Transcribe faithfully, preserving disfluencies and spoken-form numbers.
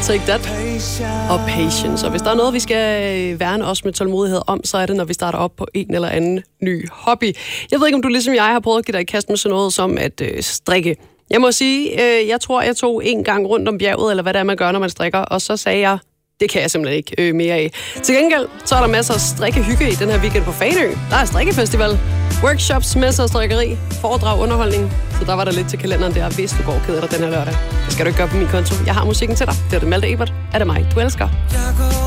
Take That og Patience. Og hvis der er noget, vi skal værne os med tålmodighed om, så er det, når vi starter op på en eller anden ny hobby. Jeg ved ikke, om du ligesom jeg har prøvet at give dig i kast med sådan noget som at øh, strikke. Jeg må sige, øh, jeg tror, jeg tog en gang rundt om bjerget, eller hvad det er, man gør, når man strikker, og så sagde jeg, det kan jeg simpelthen ikke øh, mere af. Til gengæld, så er der masser af strikkehygge i den her weekend på Fanø. Der er strikkefestival, workshops, masser af strikkeri, foredrag, underholdning. Så der var der lidt til kalenderen der, hvis du går og keder dig den her lørdag. Det skal du ikke gøre på min konto. Jeg har musikken til dig. Det er det Malte Ebert. Er det mig, du elsker?